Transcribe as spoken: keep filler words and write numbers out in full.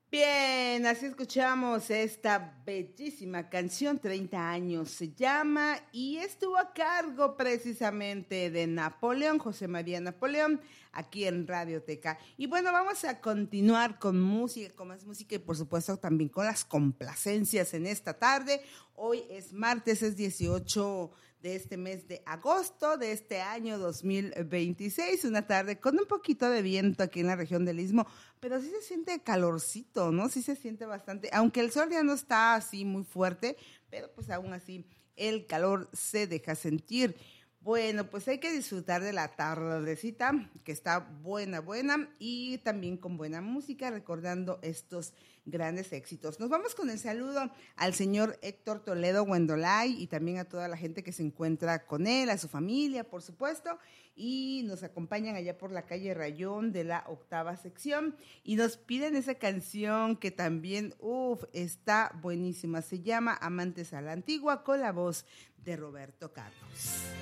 Bien, así escuchamos esta bellísima canción, treinta años se llama, y estuvo a cargo precisamente de Napoleón, José María Napoleón, aquí en Radioteca. Y bueno, vamos a continuar con música, con más música y por supuesto también con las complacencias en esta tarde. Hoy es martes, es dieciocho de este mes de agosto de este año dos mil veintiséis, una tarde con un poquito de viento aquí en la región del Istmo, pero sí se siente calorcito, ¿no? Sí se siente bastante, aunque el sol ya no está así muy fuerte, pero pues aún así el calor se deja sentir. Bueno, pues hay que disfrutar de la tardecita, que está buena, buena, y también con buena música, recordando estos grandes éxitos. Nos vamos con el saludo al señor Héctor Toledo Wendolay y también a toda la gente que se encuentra con él, a su familia, por supuesto, y nos acompañan allá por la calle Rayón de la octava sección y nos piden esa canción que también, uff, está buenísima. Se llama Amantes a la Antigua con la voz de Roberto Carlos.